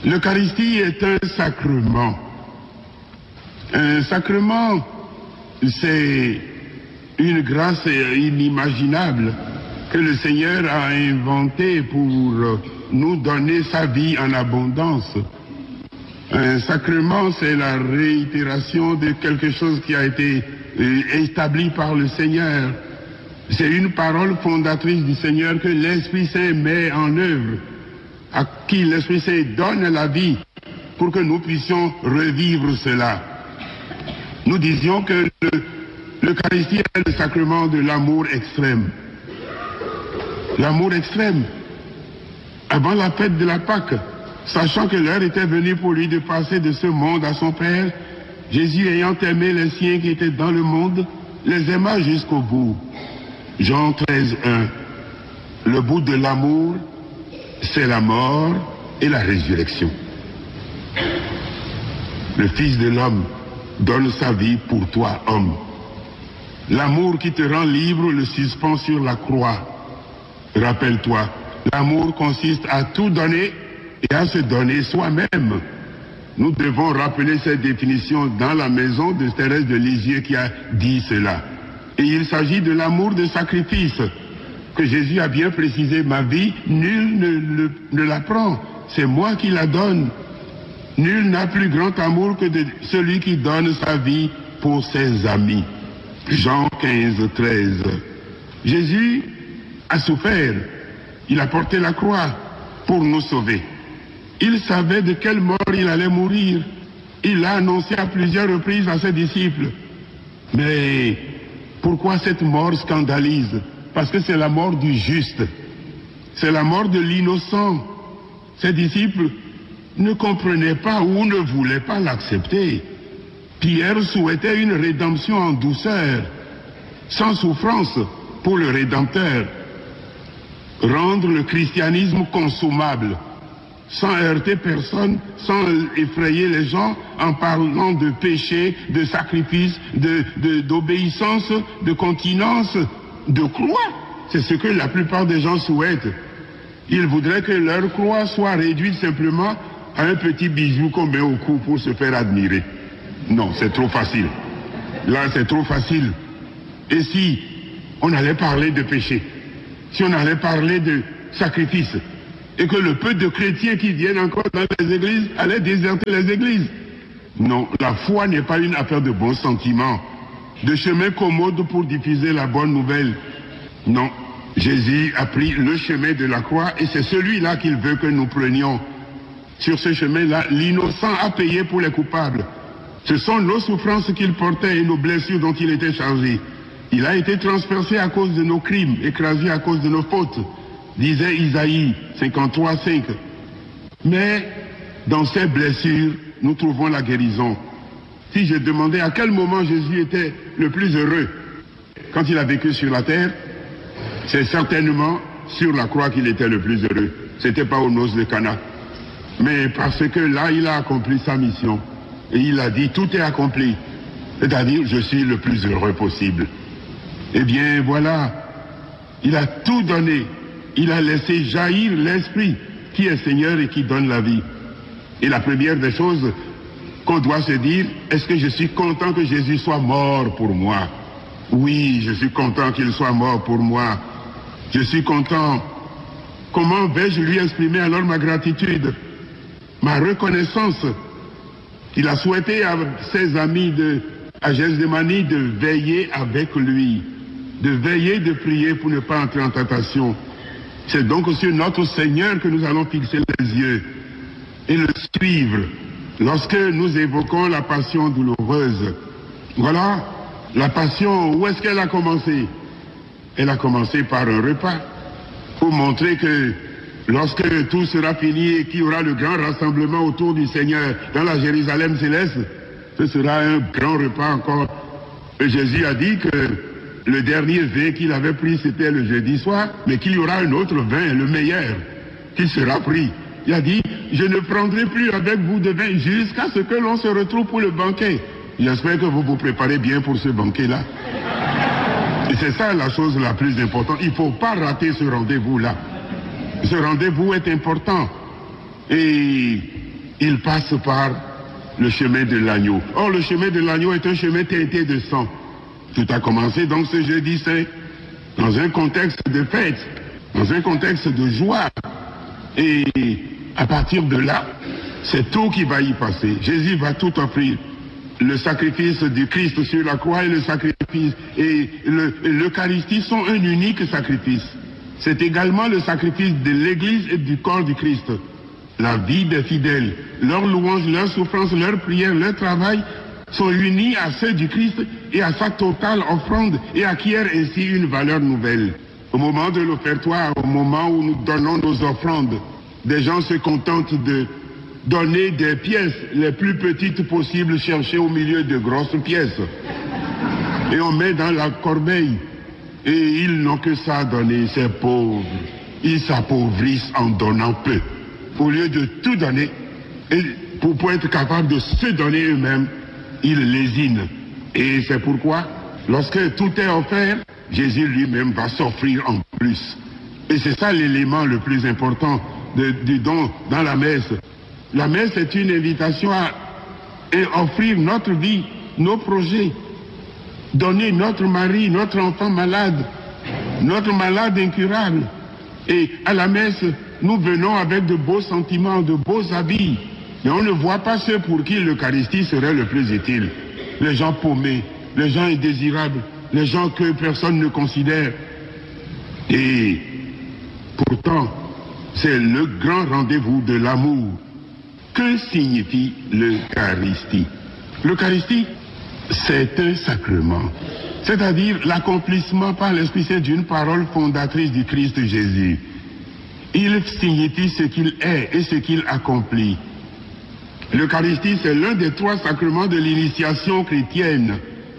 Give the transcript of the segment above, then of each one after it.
L'Eucharistie est un sacrement. Un sacrement, c'est une grâce inimaginable que le Seigneur a inventée pour nous donner sa vie en abondance. Un sacrement, c'est la réitération de quelque chose qui a été établi par le Seigneur. C'est une parole fondatrice du Seigneur que l'Esprit Saint met en œuvre, à qui l'Esprit Saint donne la vie pour que nous puissions revivre cela. Nous disions que l'Eucharistie est le sacrement de l'amour extrême. L'amour extrême. Avant la fête de la Pâque, sachant que l'heure était venue pour lui de passer de ce monde à son Père, Jésus ayant aimé les siens qui étaient dans le monde, les aima jusqu'au bout. Jean 13, 1. Le bout de l'amour, c'est la mort et la résurrection. Le Fils de l'homme donne sa vie pour toi, homme. L'amour qui te rend libre le suspend sur la croix. Rappelle-toi, l'amour consiste à tout donner et à se donner soi-même. Nous devons rappeler cette définition dans la maison de Thérèse de Lisieux qui a dit cela. Et il s'agit de l'amour de sacrifice, que Jésus a bien précisé. Ma vie, nul ne la prend, c'est moi qui la donne. Nul n'a plus grand amour que de celui qui donne sa vie pour ses amis. Jean 15, 13. Jésus a souffert, il a porté la croix pour nous sauver. Il savait de quelle mort il allait mourir. Il l'a annoncé à plusieurs reprises à ses disciples. Mais pourquoi cette mort scandalise? Parce que c'est la mort du juste. C'est la mort de l'innocent. Ses disciples ne comprenaient pas ou ne voulaient pas l'accepter. Pierre souhaitait une rédemption en douceur, sans souffrance pour le Rédempteur. Rendre le christianisme consommable, sans heurter personne, sans effrayer les gens, en parlant de péché, de sacrifice, d'obéissance, de continence, de croix. C'est ce que la plupart des gens souhaitent. Ils voudraient que leur croix soit réduite simplement à un petit bijou qu'on met au cou pour se faire admirer. Non, c'est trop facile. Là, c'est trop facile. Et si on allait parler de péché, si on allait parler de sacrifice, et que le peu de chrétiens qui viennent encore dans les églises allaient déserter les églises? Non, la foi n'est pas une affaire de bons sentiments, de chemin commode pour diffuser la bonne nouvelle. Non, Jésus a pris le chemin de la croix et c'est celui-là qu'il veut que nous prenions. Sur ce chemin-là, l'innocent a payé pour les coupables. Ce sont nos souffrances qu'il portait et nos blessures dont il était chargé. Il a été transpercé à cause de nos crimes, écrasé à cause de nos fautes, disait Isaïe 53, 5. Mais dans ces blessures, nous trouvons la guérison. Si je demandais à quel moment Jésus était le plus heureux quand il a vécu sur la terre, c'est certainement sur la croix qu'il était le plus heureux. C'était pas aux noces de Cana. Mais parce que là, il a accompli sa mission. Et il a dit, tout est accompli. C'est-à-dire, je suis le plus heureux possible. Eh bien, voilà. Il a tout donné. Il a laissé jaillir l'Esprit qui est Seigneur et qui donne la vie. Et la première des choses qu'on doit se dire, est-ce que je suis content que Jésus soit mort pour moi? Oui, je suis content qu'il soit mort pour moi. Je suis content. Comment vais-je lui exprimer alors ma gratitude, ma reconnaissance? Il a souhaité à ses amis à Gethsémani de veiller avec lui, de veiller, de prier pour ne pas entrer en tentation. C'est donc sur notre Seigneur que nous allons fixer les yeux et le suivre lorsque nous évoquons la passion douloureuse. Voilà, la passion, où est-ce qu'elle a commencé? Elle a commencé par un repas pour montrer que lorsque tout sera fini et qu'il y aura le grand rassemblement autour du Seigneur dans la Jérusalem céleste, ce sera un grand repas encore. Et Jésus a dit que le dernier vin qu'il avait pris, c'était le jeudi soir, mais qu'il y aura un autre vin, le meilleur, qui sera pris. Il a dit, je ne prendrai plus avec vous de vin jusqu'à ce que l'on se retrouve pour le banquet. J'espère que vous vous préparez bien pour ce banquet-là. Et c'est ça la chose la plus importante. Il ne faut pas rater ce rendez-vous-là. Ce rendez-vous est important. Et il passe par le chemin de l'agneau. Or, le chemin de l'agneau est un chemin teinté de sang. Tout a commencé donc ce jeudi saint, dans un contexte de fête, dans un contexte de joie. Et à partir de là, c'est tout qui va y passer. Jésus va tout offrir. Le sacrifice du Christ sur la croix et le sacrifice et l'Eucharistie sont un unique sacrifice. C'est également le sacrifice de l'Église et du corps du Christ. La vie des fidèles, leurs louanges, leurs souffrances, leurs prières, leur travail sont unis à ceux du Christ et à sa totale offrande et acquièrent ainsi une valeur nouvelle. Au moment de l'offertoire, au moment où nous donnons nos offrandes, des gens se contentent de donner des pièces les plus petites possibles, chercher au milieu de grosses pièces. Et on met dans la corbeille. Et ils n'ont que ça à donner, ces pauvres. Ils s'appauvrissent en donnant peu. Au lieu de tout donner, et pour être capable de se donner eux-mêmes, ils lésinent. Et c'est pourquoi, lorsque tout est offert, Jésus lui-même va s'offrir en plus. Et c'est ça l'élément le plus important du don dans la messe. La messe est une invitation à offrir notre vie, nos projets, donner notre mari, notre enfant malade, notre malade incurable. Et à la messe, nous venons avec de beaux sentiments, de beaux habits. Mais on ne voit pas ceux pour qui l'Eucharistie serait le plus utile. Les gens paumés, les gens indésirables, les gens que personne ne considère. Et pourtant, c'est le grand rendez-vous de l'amour. Que signifie l'Eucharistie? L'Eucharistie, c'est un sacrement, c'est-à-dire l'accomplissement par l'Esprit Saint d'une parole fondatrice du Christ Jésus. Il signifie ce qu'il est et ce qu'il accomplit. L'Eucharistie, c'est l'un des 3 sacrements de l'initiation chrétienne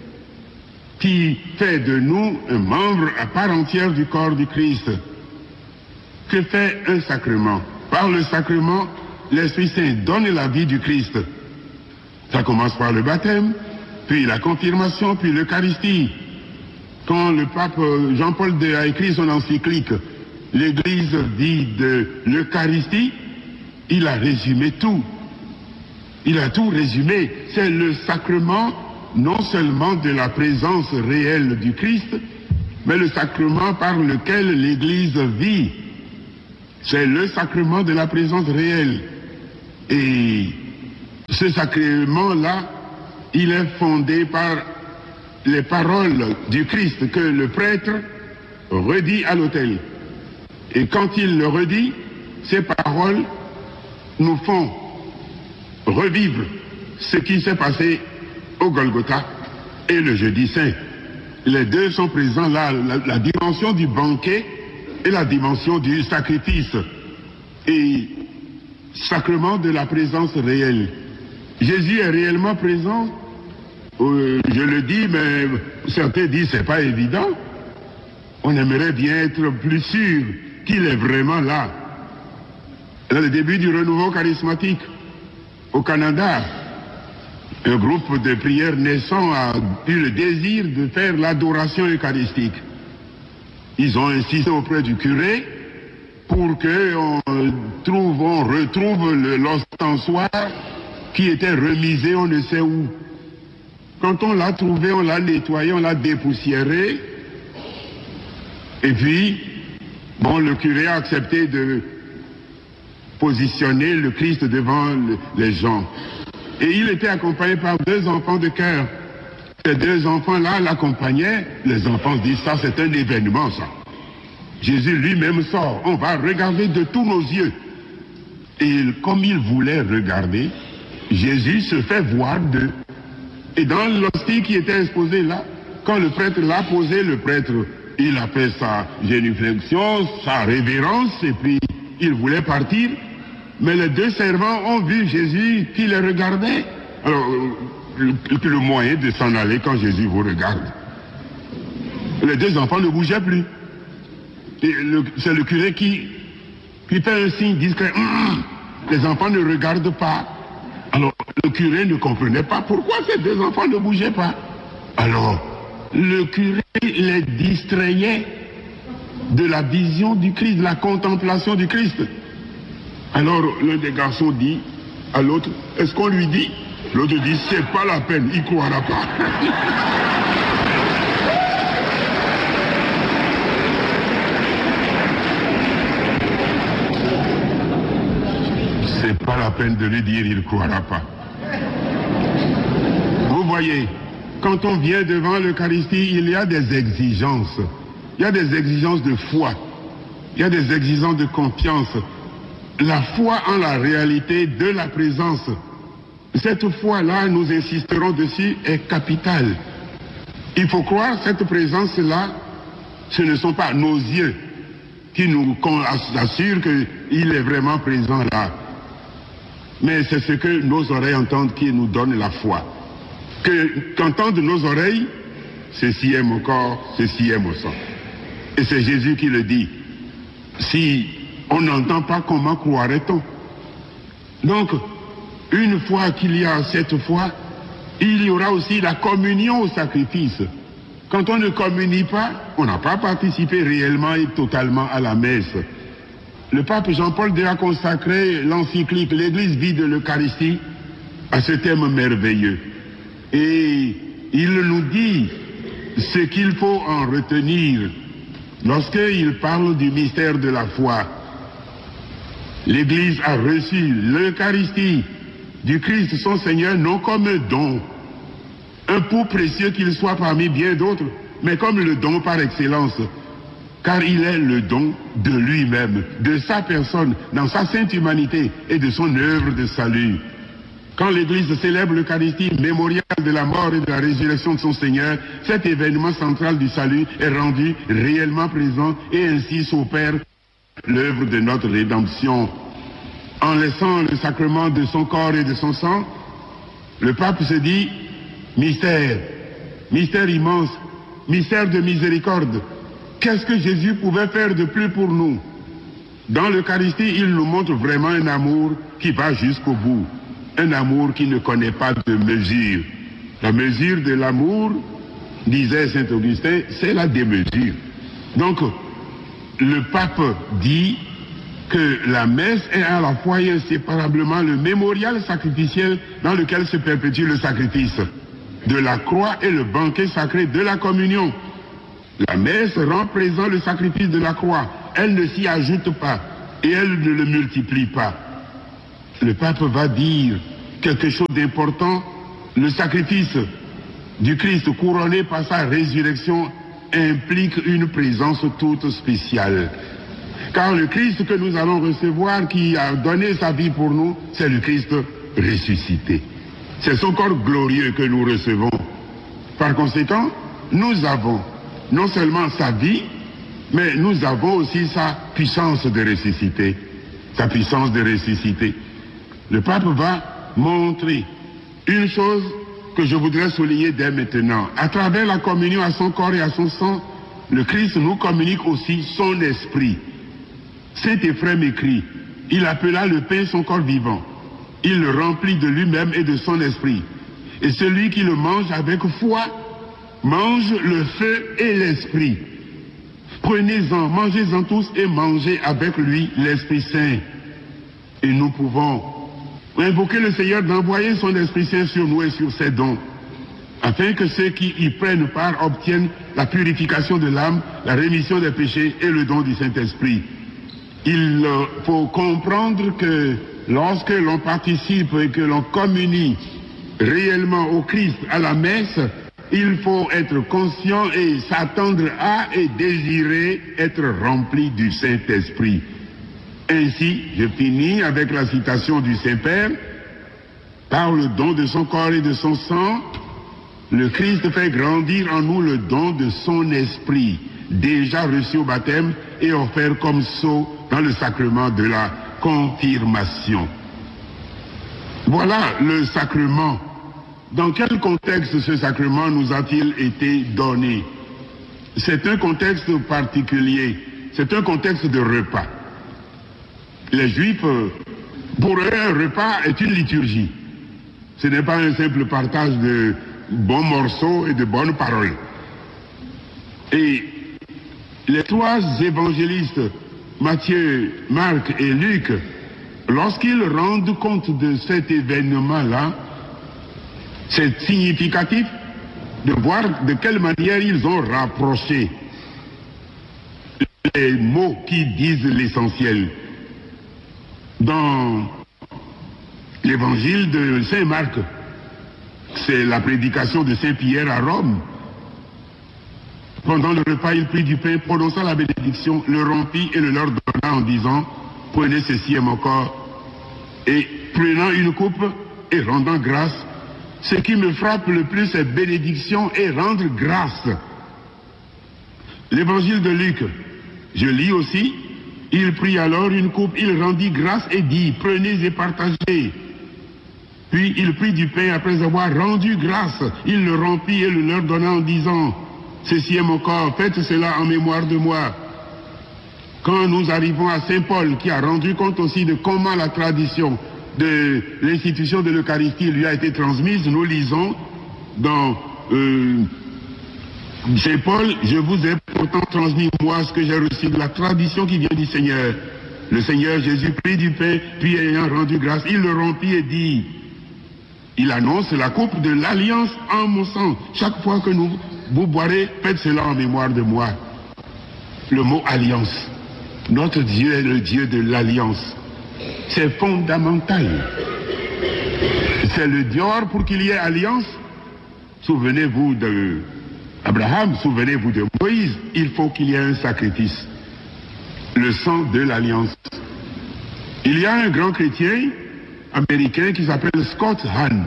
qui fait de nous un membre à part entière du corps du Christ. Que fait un sacrement? Par le sacrement, l'Esprit Saint donne la vie du Christ. Ça commence par le baptême, puis la confirmation, puis l'Eucharistie. Quand le pape Jean-Paul II a écrit son encyclique, l'Église dit de l'Eucharistie, il a résumé tout. Il a tout résumé. C'est le sacrement non seulement de la présence réelle du Christ, mais le sacrement par lequel l'Église vit. C'est le sacrement de la présence réelle. Et ce sacrement-là, il est fondé par les paroles du Christ que le prêtre redit à l'autel. Et quand il le redit, ces paroles nous font revivre ce qui s'est passé au Golgotha et le jeudi saint. Les deux sont présents là, la dimension du banquet et la dimension du sacrifice. Et sacrement de la présence réelle. Jésus est réellement présent. Je le dis, mais certains disent c'est pas évident. On aimerait bien être plus sûr qu'il est vraiment là. Dans le début du renouveau charismatique, au Canada, un groupe de prières naissant a eu le désir de faire l'adoration eucharistique. Ils ont insisté auprès du curé pour qu'on retrouve l'ostensoir qui était remisé on ne sait où. Quand on l'a trouvé, on l'a nettoyé, on l'a dépoussiéré. Et puis, le curé a accepté de positionner le Christ devant les gens. Et il était accompagné par 2 enfants de chœur. Ces 2 enfants-là l'accompagnaient. Les enfants disent, ça c'est un événement, ça. Jésus lui-même sort. On va regarder de tous nos yeux. Et comme il voulait regarder, Jésus se fait voir d'eux. Et dans l'hostie qui était exposée là, quand le prêtre l'a posé, le prêtre, il a fait sa génuflexion, sa révérence, et puis il voulait partir. Mais les 2 servants ont vu Jésus qui les regardait. Alors, le moyen de s'en aller quand Jésus vous regarde. Les 2 enfants ne bougeaient plus. Et c'est le curé qui fait un signe discret. Les enfants ne regardent pas. Alors, le curé ne comprenait pas pourquoi ces 2 enfants ne bougeaient pas. Alors, le curé les distrayait de la vision du Christ, de la contemplation du Christ. Alors, l'un des garçons dit, À l'autre, est-ce qu'on lui dit? L'autre dit, c'est pas la peine, il croira pas. C'est pas la peine de lui dire, il croira pas. Vous voyez, quand on vient devant l'Eucharistie, il y a des exigences. Il y a des exigences de foi. Il y a des exigences de confiance. La foi en la réalité de la présence. Cette foi-là, nous insisterons dessus, est capitale. Il faut croire cette présence-là, ce ne sont pas nos yeux qui nous assurent qu'il est vraiment présent là. Mais c'est ce que nos oreilles entendent qui nous donne la foi. Qu'entendent nos oreilles, ceci est mon corps, ceci est mon sang. Et c'est Jésus qui le dit. Si on n'entend pas, comment croirait-on? Donc, une fois qu'il y a cette foi, il y aura aussi la communion au sacrifice. Quand on ne communie pas, on n'a pas participé réellement et totalement à la messe. Le pape Jean-Paul II a consacré l'encyclique « L'Église vit de l'Eucharistie » à ce thème merveilleux. Et il nous dit ce qu'il faut en retenir lorsqu'il parle du mystère de la foi. L'Église a reçu l'Eucharistie du Christ son Seigneur non comme un don, un pou précieux qu'il soit parmi bien d'autres, mais comme le don par excellence, car il est le don de lui-même, de sa personne, dans sa sainte humanité et de son œuvre de salut. Quand l'Église célèbre l'Eucharistie, mémorial de la mort et de la résurrection de son Seigneur, cet événement central du salut est rendu réellement présent et ainsi s'opère l'œuvre de notre rédemption. En laissant le sacrement de son corps et de son sang, le pape se dit, mystère, mystère immense, mystère de miséricorde. Qu'est-ce que Jésus pouvait faire de plus pour nous? Dans l'Eucharistie, il nous montre vraiment un amour qui va jusqu'au bout. Un amour qui ne connaît pas de mesure. La mesure de l'amour, disait saint Augustin, c'est la démesure. Donc, le pape dit que la messe est à la fois et inséparablement le mémorial sacrificiel dans lequel se perpétue le sacrifice de la croix et le banquet sacré de la communion. La messe rend présent le sacrifice de la croix. Elle ne s'y ajoute pas et elle ne le multiplie pas. Le pape va dire quelque chose d'important. Le sacrifice du Christ couronné par sa résurrection implique une présence toute spéciale. Car le Christ que nous allons recevoir, qui a donné sa vie pour nous, c'est le Christ ressuscité. C'est son corps glorieux que nous recevons. Par conséquent, nous avons non seulement sa vie, mais nous avons aussi sa puissance de ressusciter. Sa puissance de ressusciter. Le pape va montrer une chose que je voudrais souligner dès maintenant. À travers la communion à son corps et à son sang, le Christ nous communique aussi son esprit. Saint Éphrem écrit, il appela le pain son corps vivant. Il le remplit de lui-même et de son esprit. Et celui qui le mange avec foi, mange le feu et l'esprit. Prenez-en, mangez-en tous et mangez avec lui l'Esprit Saint. Et nous pouvons invoquer le Seigneur d'envoyer son Esprit Saint sur nous et sur ses dons, afin que ceux qui y prennent part obtiennent la purification de l'âme, la rémission des péchés et le don du Saint-Esprit. Il faut comprendre que lorsque l'on participe et que l'on communie réellement au Christ à la messe, il faut être conscient et s'attendre à et désirer être rempli du Saint-Esprit. Ainsi, je finis avec la citation du Saint-Père. Par le don de son corps et de son sang, le Christ fait grandir en nous le don de son esprit, déjà reçu au baptême et offert comme sceau dans le sacrement de la confirmation. Voilà le sacrement. Dans quel contexte ce sacrement nous a-t-il été donné? C'est un contexte particulier, c'est un contexte de repas. Les Juifs, pour eux, un repas est une liturgie. Ce n'est pas un simple partage de bons morceaux et de bonnes paroles. Et les trois évangélistes, Matthieu, Marc et Luc, lorsqu'ils rendent compte de cet événement-là, c'est significatif de voir de quelle manière ils ont rapproché les mots qui disent l'essentiel. Dans l'évangile de Saint Marc, c'est la prédication de Saint Pierre à Rome. Pendant le repas, il prit du pain, prononça la bénédiction, le rompit et le leur donna en disant: prenez ceci est mon corps. Et prenant une coupe et rendant grâce, ce qui me frappe le plus, c'est bénédiction et rendre grâce. L'évangile de Luc, je lis aussi: il prit alors une coupe, il rendit grâce et dit: prenez et partagez. Puis il prit du pain après avoir rendu grâce, il le rompit et le leur donna en disant: ceci est mon corps, faites cela en mémoire de moi. Quand nous arrivons à Saint Paul, qui a rendu compte aussi de comment la tradition de l'institution de l'Eucharistie lui a été transmise, nous lisons dans Saint Paul: je vous ai pourtant transmis moi ce que j'ai reçu de la tradition qui vient du Seigneur. Le Seigneur Jésus prit du pain, puis ayant rendu grâce, il le rompit et dit, il annonce la coupe de l'alliance en mon sang. Chaque fois que vous boirez, faites cela en mémoire de moi. Le mot alliance. Notre Dieu est le Dieu de l'alliance. C'est fondamental. C'est le Dior pour qu'il y ait alliance. Souvenez-vous d'Abraham, souvenez-vous de Moïse. Il faut qu'il y ait un sacrifice. Le sang de l'alliance. Il y a un grand chrétien américain qui s'appelle Scott Hahn,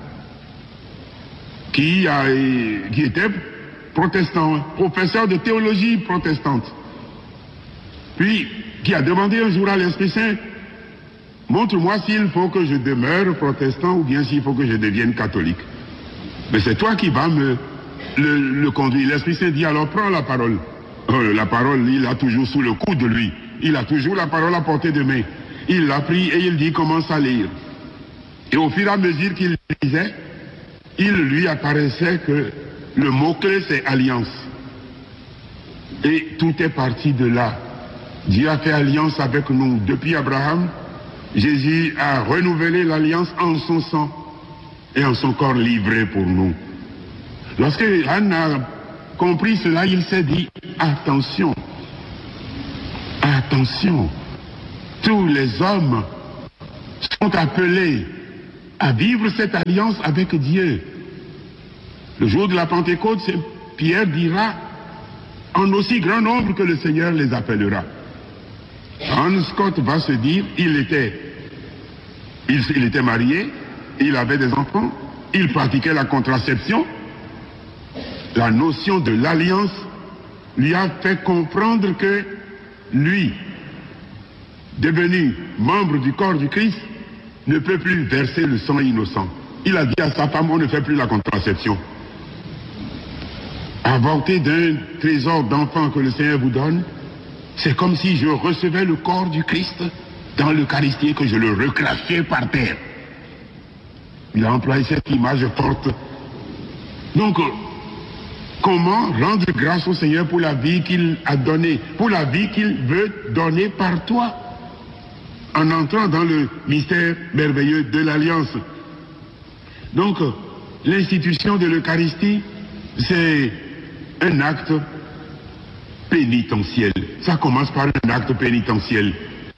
qui était protestant, professeur de théologie protestante. Puis, qui a demandé un jour à l'Esprit Saint: montre-moi s'il faut que je demeure protestant ou bien s'il faut que je devienne catholique. Mais c'est toi qui vas le conduire. L'Esprit Saint dit: alors prends la parole. La parole, il l'a toujours sous le coude de lui. Il a toujours la parole à portée de main. Il l'a pris et il dit: commence à lire. Et au fur et à mesure qu'il lisait, il lui apparaissait que le mot-clé c'est alliance. Et tout est parti de là. Dieu a fait alliance avec nous. Depuis Abraham, Jésus a renouvelé l'alliance en son sang et en son corps livré pour nous. Lorsque Anne a compris cela, il s'est dit: attention, attention, tous les hommes sont appelés à vivre cette alliance avec Dieu. Le jour de la Pentecôte, Pierre dira: en aussi grand nombre que le Seigneur les appellera. Hans Scott va se dire: il était marié, il avait des enfants, il pratiquait la contraception. La notion de l'alliance lui a fait comprendre que lui, devenu membre du corps du Christ, ne peut plus verser le sang innocent. Il a dit à sa femme: on ne fait plus la contraception. Avorter d'un trésor d'enfant que le Seigneur vous donne, c'est comme si je recevais le corps du Christ dans l'Eucharistie et que je le recrachais par terre. Il a employé cette image forte. Donc, comment rendre grâce au Seigneur pour la vie qu'il a donnée, pour la vie qu'il veut donner par toi, en entrant dans le mystère merveilleux de l'Alliance. Donc, l'institution de l'Eucharistie, c'est un acte pénitentiel. Ça commence par un acte pénitentiel.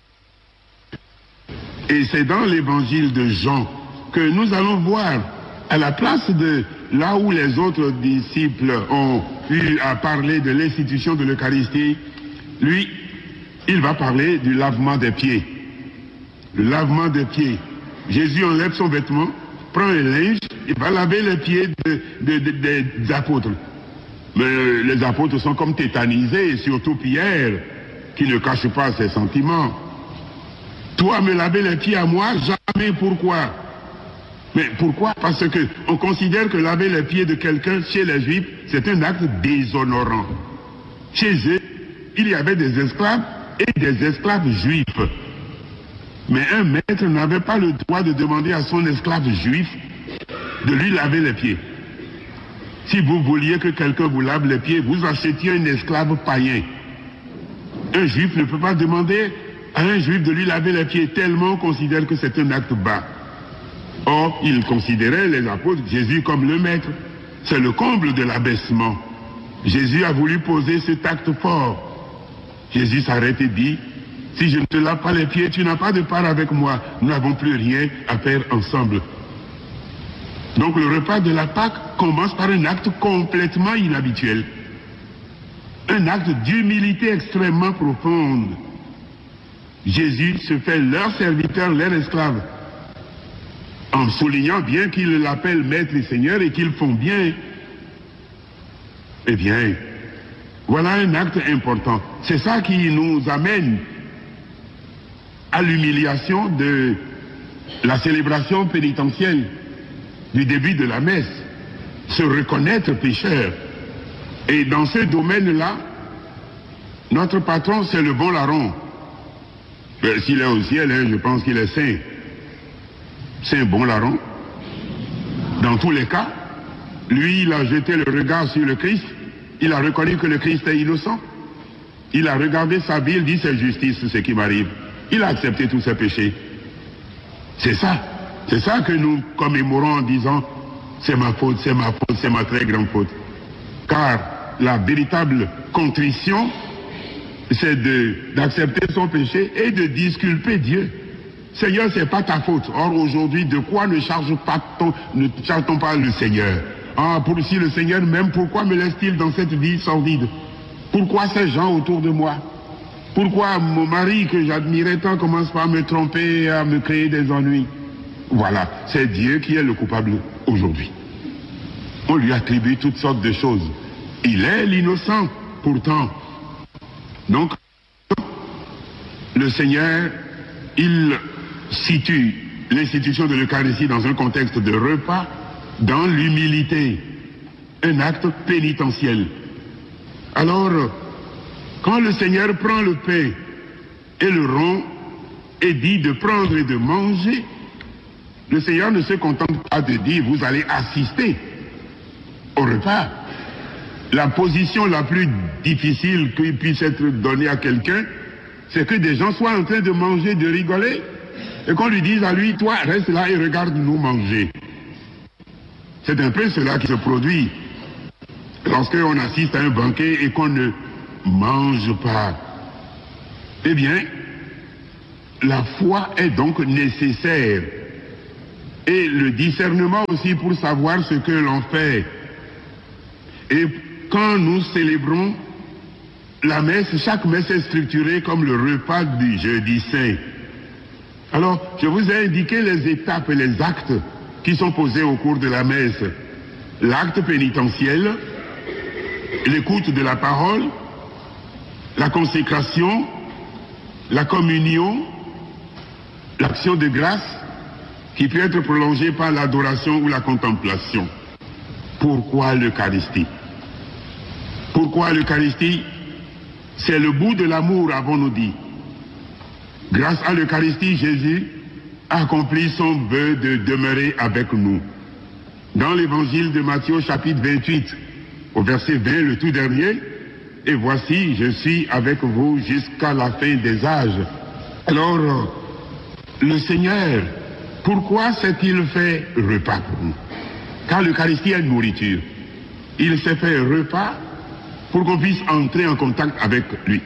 Et c'est dans l'évangile de Jean que nous allons voir, à la place de là où les autres disciples ont eu à parler de l'institution de l'Eucharistie, lui, il va parler du lavement des pieds. Le lavement des pieds. Jésus enlève son vêtement, prend un linge, il va laver les pieds des apôtres. Mais les apôtres sont comme tétanisés, et surtout Pierre, qui ne cache pas ses sentiments. Toi, me laver les pieds à moi, jamais. Pourquoi? Mais pourquoi? Parce qu'on considère que laver les pieds de quelqu'un chez les Juifs, c'est un acte déshonorant. Chez eux, il y avait des esclaves et des esclaves juifs. Mais un maître n'avait pas le droit de demander à son esclave juif de lui laver les pieds. Si vous vouliez que quelqu'un vous lave les pieds, vous achetiez un esclave païen. Un juif ne peut pas demander à un juif de lui laver les pieds, tellement on considère que c'est un acte bas. Or, ils considéraient les apôtres, Jésus comme le maître. C'est le comble de l'abaissement. Jésus a voulu poser cet acte fort. Jésus s'arrête et dit, si je ne te lave pas les pieds, tu n'as pas de part avec moi. Nous n'avons plus rien à faire ensemble. Donc le repas de la Pâque commence par un acte complètement inhabituel. Un acte d'humilité extrêmement profonde. Jésus se fait leur serviteur, leur esclave, en soulignant bien qu'ils l'appellent maître et seigneur et qu'ils font bien. Eh bien, voilà un acte important. C'est ça qui nous amène à l'humiliation de la célébration pénitentielle du début de la messe. Se reconnaître pécheur. Et dans ce domaine-là, notre patron, c'est le bon larron. S'il est au ciel, je pense qu'il est saint. C'est un bon larron. Dans tous les cas, lui, il a jeté le regard sur le Christ. Il a reconnu que le Christ est innocent. Il a regardé sa vie, il dit c'est justice ce qui m'arrive. Il a accepté tous ses péchés. C'est ça. C'est ça que nous commémorons en disant c'est ma faute, c'est ma faute, c'est ma très grande faute. Car la véritable contrition, c'est d'accepter son péché et de disculper Dieu. Seigneur, c'est pas ta faute. Or, aujourd'hui, de quoi ne charge-t-on pas le Seigneur? Ah, si le Seigneur m'aime, pourquoi me laisse-t-il dans cette vie sordide? Pourquoi ces gens autour de moi? Pourquoi mon mari que j'admirais tant commence par me tromper et à me créer des ennuis? Voilà, c'est Dieu qui est le coupable aujourd'hui. On lui attribue toutes sortes de choses. Il est l'innocent, pourtant. Donc, le Seigneur, il situe l'institution de l'Eucharistie dans un contexte de repas, dans l'humilité, un acte pénitentiel. Alors, quand le Seigneur prend le pain et le rompt et dit de prendre et de manger, le Seigneur ne se contente pas de dire vous allez assister au repas. La position la plus difficile qui puisse être donnée à quelqu'un, c'est que des gens soient en train de manger, de rigoler, et qu'on lui dise à lui, toi reste là et regarde-nous manger. C'est un peu cela qui se produit lorsqu'on assiste à un banquet et qu'on ne mange pas. Eh bien, la foi est donc nécessaire. Et le discernement aussi pour savoir ce que l'on fait. Et quand nous célébrons la messe, chaque messe est structurée comme le repas du jeudi saint. Alors, je vous ai indiqué les étapes et les actes qui sont posés au cours de la messe. L'acte pénitentiel, l'écoute de la parole, la consécration, la communion, l'action de grâce, qui peut être prolongée par l'adoration ou la contemplation. Pourquoi l'Eucharistie? Pourquoi l'Eucharistie? C'est le bout de l'amour, avons-nous dit. Grâce à l'Eucharistie, Jésus a accompli son vœu de demeurer avec nous. Dans l'évangile de Matthieu, chapitre 28, au verset 20, le tout dernier, et voici, je suis avec vous jusqu'à la fin des âges. Alors, le Seigneur, pourquoi s'est-il fait repas pour nous? Car l'Eucharistie est une nourriture. Il s'est fait repas pour qu'on puisse entrer en contact avec lui.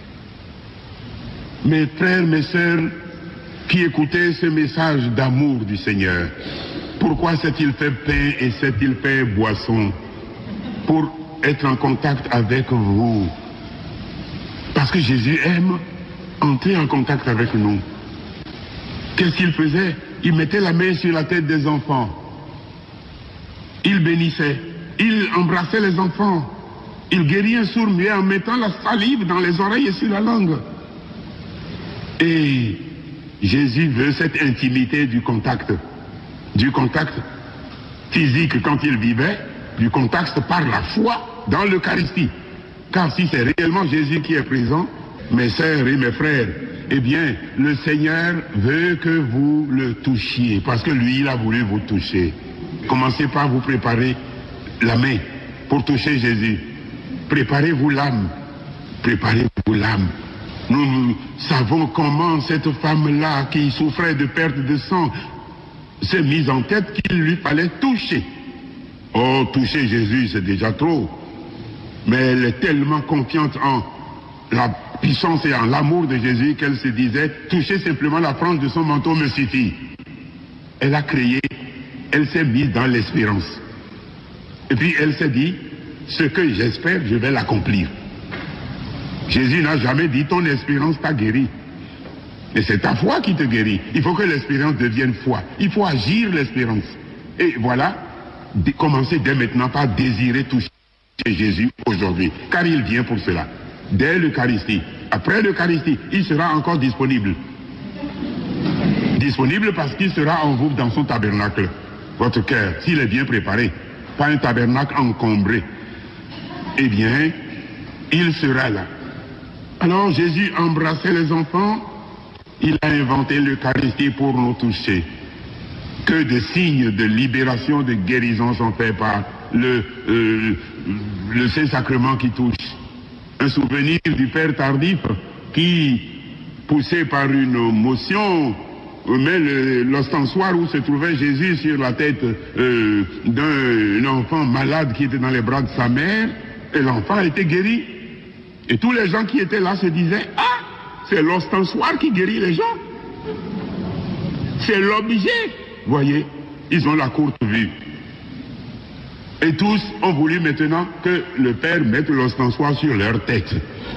Mes frères, mes sœurs, qui écoutaient ce message d'amour du Seigneur, pourquoi s'est-il fait pain et s'est-il fait boisson? Pour être en contact avec vous. Parce que Jésus aime entrer en contact avec nous. Qu'est-ce qu'il faisait? Il mettait la main sur la tête des enfants. Il bénissait. Il embrassait les enfants. Il guérit un sourd-muet en mettant la salive dans les oreilles et sur la langue. Et Jésus veut cette intimité du contact physique quand il vivait, du contact par la foi dans l'Eucharistie. Car si c'est réellement Jésus qui est présent, mes sœurs et mes frères, eh bien, le Seigneur veut que vous le touchiez, parce que lui, il a voulu vous toucher. Commencez par vous préparer la main pour toucher Jésus. Préparez-vous l'âme. Préparez-vous l'âme. Nous savons comment cette femme-là qui souffrait de perte de sang s'est mise en tête qu'il lui fallait toucher. Oh, toucher Jésus, c'est déjà trop. Mais elle est tellement confiante en la puissance et en l'amour de Jésus qu'elle se disait, toucher simplement la frange de son manteau me suffit. Elle a créé, elle s'est mise dans l'espérance. Et puis elle s'est dit, ce que j'espère, je vais l'accomplir. Jésus n'a jamais dit, ton espérance t'a guéri. Mais c'est ta foi qui te guérit. Il faut que l'espérance devienne foi. Il faut agir l'espérance. Et voilà, commencez dès maintenant par désirer toucher Jésus aujourd'hui. Car il vient pour cela. Dès l'Eucharistie. Après l'Eucharistie, il sera encore disponible. Disponible parce qu'il sera en vous dans son tabernacle. Votre cœur, s'il est bien préparé. Pas un tabernacle encombré. Eh bien, il sera là. Alors Jésus embrassait les enfants. Il a inventé l'Eucharistie pour nous toucher. Que de signes de libération, de guérison sont faits par le Saint-Sacrement qui touche. Un souvenir du Père tardif qui, poussé par une motion, met l'ostensoir où se trouvait Jésus sur la tête d'un enfant malade qui était dans les bras de sa mère, et l'enfant a été guéri. Et tous les gens qui étaient là se disaient, ah, c'est l'ostensoir qui guérit les gens. C'est l'objet. Voyez, ils ont la courte vue. Et tous ont voulu maintenant que le Père mette l'ostensoir sur leur tête.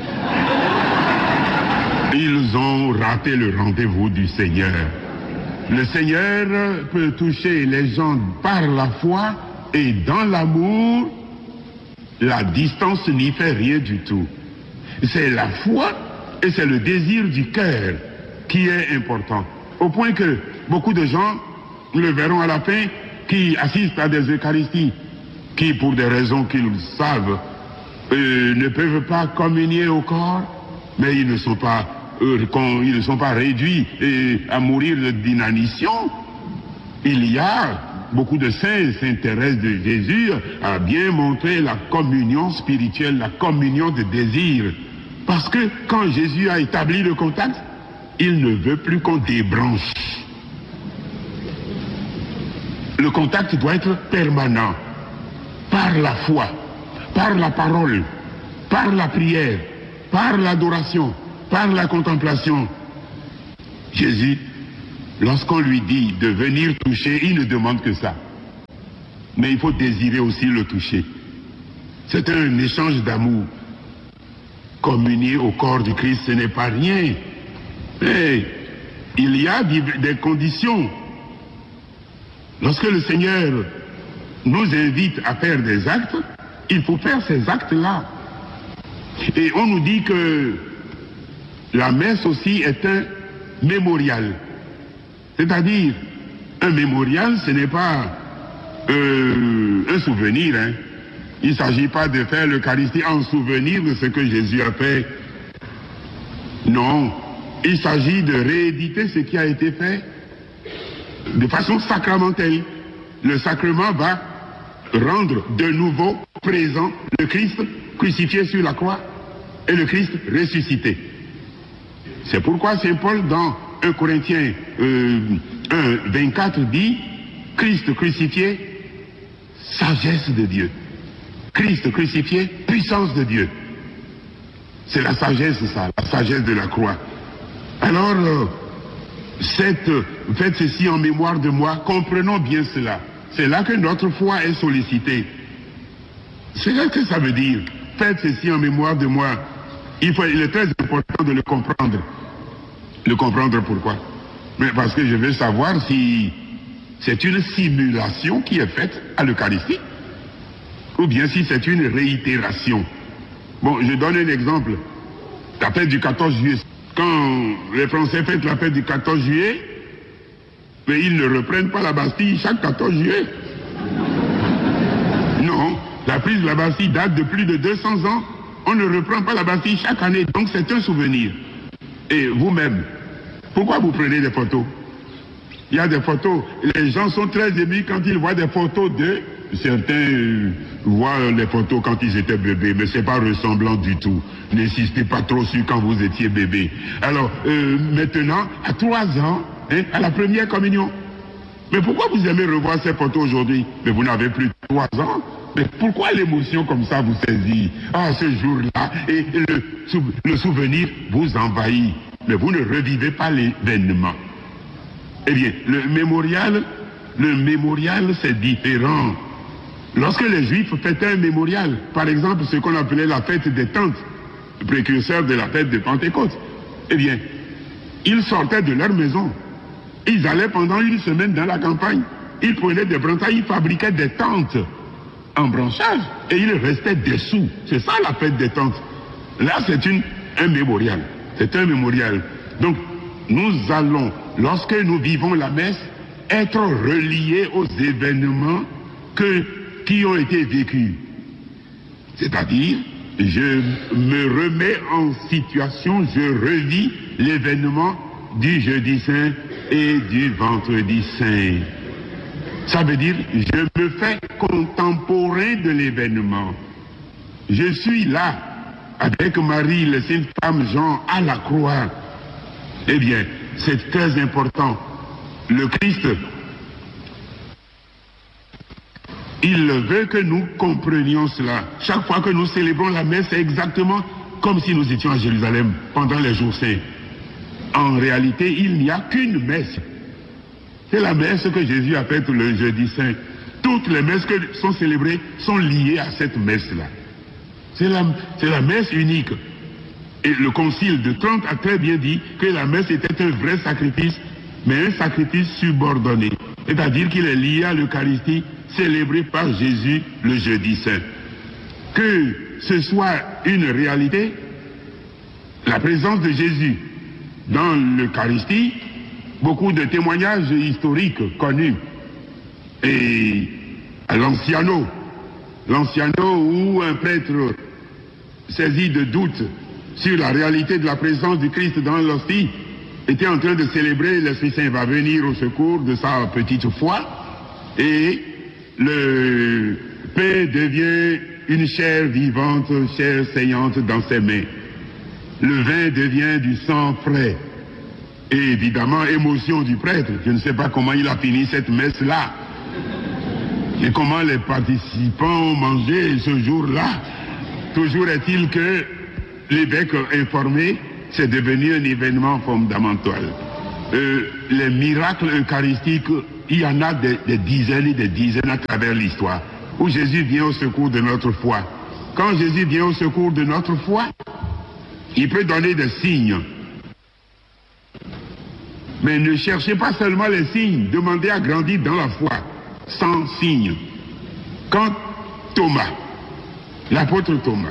Ils ont raté le rendez-vous du Seigneur. Le Seigneur peut toucher les gens par la foi et dans l'amour, la distance n'y fait rien du tout. C'est la foi et c'est le désir du cœur qui est important. Au point que beaucoup de gens le verront à la fin qui assistent à des Eucharisties, qui pour des raisons qu'ils savent ne peuvent pas communier au corps, mais ils ne sont pas réduits à mourir d'inanition. Il y a beaucoup de saints s'intéressent de Jésus à bien montrer la communion spirituelle, la communion de désir. Parce que quand Jésus a établi le contact, il ne veut plus qu'on débranche. Le contact doit être permanent, par la foi, par la parole, par la prière, par l'adoration, par la contemplation. Jésus, lorsqu'on lui dit de venir toucher, il ne demande que ça. Mais il faut désirer aussi le toucher. C'est un échange d'amour. Communier au corps du Christ, ce n'est pas rien. Mais il y a des conditions. Lorsque le Seigneur nous invite à faire des actes, il faut faire ces actes-là. Et on nous dit que la messe aussi est un mémorial. C'est-à-dire, un mémorial, ce n'est pas un souvenir. Hein. Il ne s'agit pas de faire l'Eucharistie en souvenir de ce que Jésus a fait. Non, il s'agit de rééditer ce qui a été fait de façon sacramentelle. Le sacrement va rendre de nouveau présent le Christ crucifié sur la croix et le Christ ressuscité. C'est pourquoi Saint Paul, dans 1 Corinthiens 1, 24, dit « Christ crucifié, sagesse de Dieu. Christ crucifié, puissance de Dieu. » C'est la sagesse, ça, la sagesse de la croix. Alors, faites ceci en mémoire de moi, comprenons bien cela. C'est là que notre foi est sollicitée. C'est là que ça veut dire. Faites ceci en mémoire de moi. Il est très important de le comprendre. Le comprendre pourquoi? Mais parce que je veux savoir si c'est une simulation qui est faite à l'Eucharistie ou bien si c'est une réitération. Bon, je donne un exemple. La fête du 14 juillet. Quand les Français fêtent la fête du 14 juillet, mais ils ne reprennent pas la Bastille chaque 14 juillet. Non, la prise de la Bastille date de plus de 200 ans. On ne reprend pas la Bastille chaque année, donc c'est un souvenir. Et vous-même, pourquoi vous prenez des photos? Il y a des photos, les gens sont très émus quand ils voient des photos d'eux certains voient les photos quand ils étaient bébés, mais c'est pas ressemblant du tout. N'insistez pas trop sur quand vous étiez bébé. Alors, maintenant, à 3 ans, hein, à la première communion. Mais pourquoi vous aimez revoir ces photos aujourd'hui? Mais vous n'avez plus 3 ans. Mais pourquoi l'émotion comme ça vous saisit? Ah, ce jour-là, et le souvenir vous envahit. Mais vous ne revivez pas l'événement. Eh bien, le mémorial, c'est différent. Lorsque les Juifs fêtaient un mémorial, par exemple, ce qu'on appelait la fête des tentes, le précurseur de la fête de Pentecôte, eh bien, ils sortaient de leur maison. Ils allaient pendant une semaine dans la campagne. Ils prenaient des branchages, ils fabriquaient des tentes en branchage et ils restaient dessous. C'est ça la fête des tentes. Là, c'est un mémorial. C'est un mémorial. Donc, nous allons, lorsque nous vivons la messe, être reliés aux événements qui ont été vécus. C'est-à-dire, je me remets en situation, je revis l'événement du jeudi saint et du vendredi saint. Ça veut dire, je me fais contemporain de l'événement. Je suis là, avec Marie, la Sainte Femme Jean, à la croix. Eh bien, c'est très important. Le Christ, il veut que nous comprenions cela. Chaque fois que nous célébrons la messe, c'est exactement comme si nous étions à Jérusalem pendant les jours saints. En réalité, il n'y a qu'une messe. C'est la messe que Jésus a faite le jeudi saint. Toutes les messes qui sont célébrées sont liées à cette messe-là. C'est la messe unique. Et le concile de Trente a très bien dit que la messe était un vrai sacrifice, mais un sacrifice subordonné. C'est-à-dire qu'il est lié à l'Eucharistie célébrée par Jésus le jeudi saint. Que ce soit une réalité, la présence de Jésus dans l'Eucharistie, beaucoup de témoignages historiques connus. Et à l'Anciano où un prêtre saisi de doute sur la réalité de la présence du Christ dans l'hostie était en train de célébrer, l'Esprit Saint va venir au secours de sa petite foi et le pain devient une chair vivante, chair saignante dans ses mains. Le vin devient du sang frais. Et évidemment, émotion du prêtre. Je ne sais pas comment il a fini cette messe-là. Et comment les participants ont mangé ce jour-là. Toujours est-il que l'évêque informé, c'est devenu un événement fondamental. Les miracles eucharistiques, il y en a des dizaines et des dizaines à travers l'histoire, où Jésus vient au secours de notre foi. Quand Jésus vient au secours de notre foi, il peut donner des signes. Mais ne cherchez pas seulement les signes, demandez à grandir dans la foi, sans signes. Quand Thomas, l'apôtre Thomas,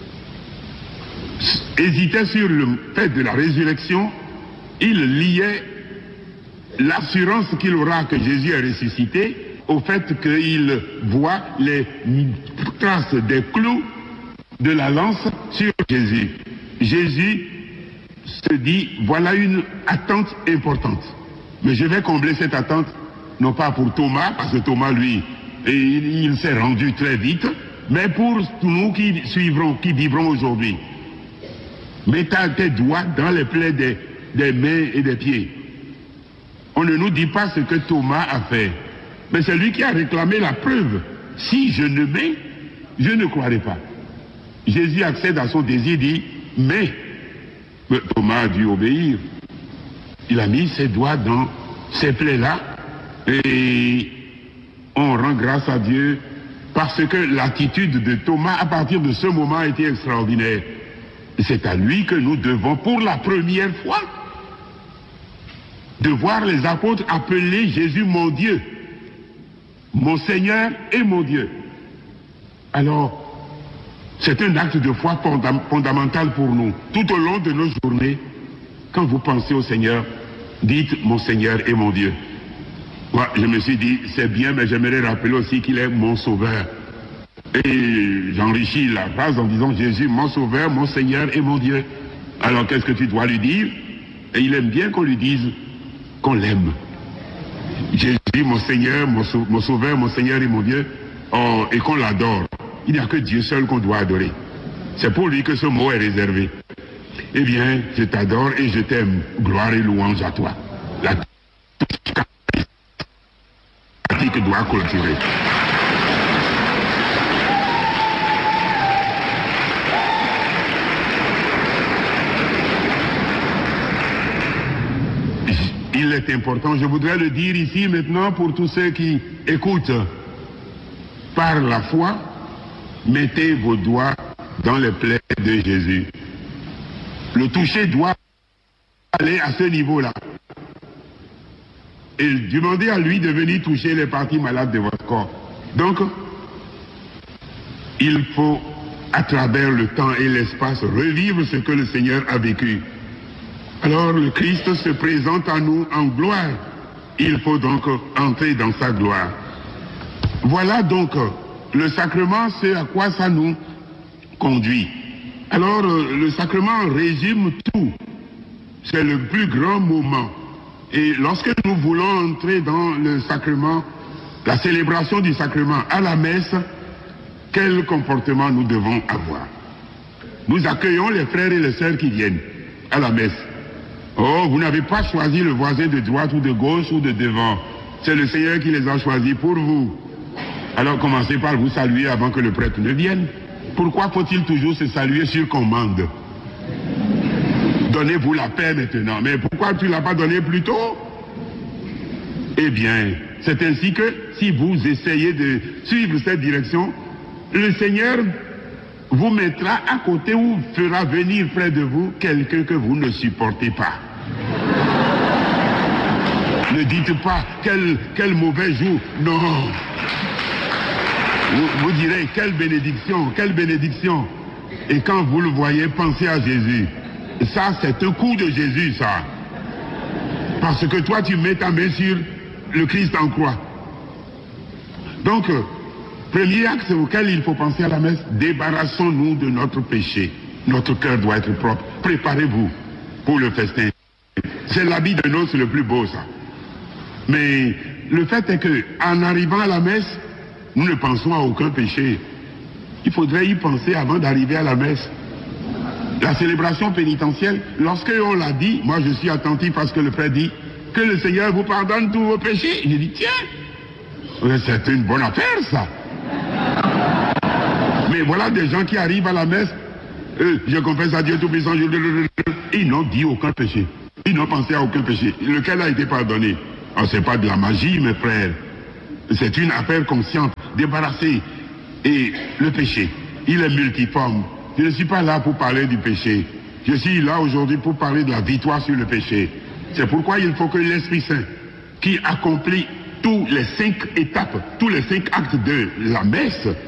hésitait sur le fait de la résurrection, il liait l'assurance qu'il aura que Jésus est ressuscité au fait qu'il voit les traces des clous de la lance sur Jésus. Jésus se dit, voilà une attente importante. Mais je vais combler cette attente, non pas pour Thomas, parce que Thomas, lui, il s'est rendu très vite, mais pour tous nous qui suivrons, qui vivrons aujourd'hui. Mets tes doigts dans les plaies des mains et des pieds. On ne nous dit pas ce que Thomas a fait, mais c'est lui qui a réclamé la preuve. Si je ne mets, je ne croirai pas. Jésus accède à son désir, dit, mais Thomas a dû obéir. Il a mis ses doigts dans ces plaies-là et on rend grâce à Dieu parce que l'attitude de Thomas à partir de ce moment a été extraordinaire. C'est à lui que nous devons pour la première fois de voir les apôtres appeler Jésus mon Dieu, mon Seigneur et mon Dieu. Alors, c'est un acte de foi fondamental pour nous. Tout au long de nos journées, quand vous pensez au Seigneur, dites mon Seigneur et mon Dieu. Moi, je me suis dit, c'est bien, mais j'aimerais rappeler aussi qu'il est mon Sauveur. Et j'enrichis la phrase en disant Jésus, mon Sauveur, mon Seigneur et mon Dieu. Alors qu'est-ce que tu dois lui dire? Et il aime bien qu'on lui dise qu'on l'aime. Jésus, mon Seigneur, mon Sauveur, mon Seigneur et mon Dieu. et qu'on l'adore, il n'y a que Dieu seul qu'on doit adorer. C'est pour lui que ce mot est réservé. Eh bien, je t'adore et je t'aime. Gloire et louange à toi. La pratique doit clôturer. Il est important, je voudrais le dire ici maintenant pour tous ceux qui écoutent. Par la foi, mettez vos doigts dans les plaies de Jésus. Le toucher doit aller à ce niveau-là. Et demandez à lui de venir toucher les parties malades de votre corps. Donc, il faut, à travers le temps et l'espace, revivre ce que le Seigneur a vécu. Alors, le Christ se présente à nous en gloire. Il faut donc entrer dans sa gloire. Voilà donc le sacrement, c'est à quoi ça nous conduit. Alors, le sacrement résume tout. C'est le plus grand moment. Et lorsque nous voulons entrer dans le sacrement, la célébration du sacrement à la messe, quel comportement nous devons avoir? Nous accueillons les frères et les sœurs qui viennent à la messe. Oh, vous n'avez pas choisi le voisin de droite ou de gauche ou de devant. C'est le Seigneur qui les a choisis pour vous. Alors commencez par vous saluer avant que le prêtre ne vienne. Pourquoi faut-il toujours se saluer sur commande? Donnez-vous la paix maintenant. Mais pourquoi tu ne l'as pas donné plus tôt? Eh bien, c'est ainsi que si vous essayez de suivre cette direction, le Seigneur vous mettra à côté ou fera venir près de vous quelqu'un que vous ne supportez pas. Ne dites pas quel mauvais jour. Non. Vous direz quelle bénédiction, quelle bénédiction. Et quand vous le voyez, pensez à Jésus. Ça, c'est un coup de Jésus, ça. Parce que toi, tu mets ta main sur le Christ en croix. Donc, premier axe auquel il faut penser à la messe, débarrassons-nous de notre péché. Notre cœur doit être propre. Préparez-vous pour le festin. C'est l'habit de noces le plus beau, ça. Mais le fait est que, en arrivant à la messe, nous ne pensons à aucun péché. Il faudrait y penser avant d'arriver à la messe. La célébration pénitentielle, lorsque on l'a dit, moi je suis attentif à ce que le frère dit, que le Seigneur vous pardonne tous vos péchés. J'ai dit, tiens, c'est une bonne affaire, ça. Mais voilà des gens qui arrivent à la messe, je confesse à Dieu Tout-Puissant, ils n'ont dit aucun péché. Ils n'ont pensé à aucun péché. Lequel a été pardonné? Oh, c'est pas de la magie, mes frères. C'est une affaire consciente, débarrassée. Et le péché, il est multiforme. Je ne suis pas là pour parler du péché. Je suis là aujourd'hui pour parler de la victoire sur le péché. C'est pourquoi il faut que l'Esprit Saint, qui accomplit tous les 5 étapes, tous les 5 actes de la messe,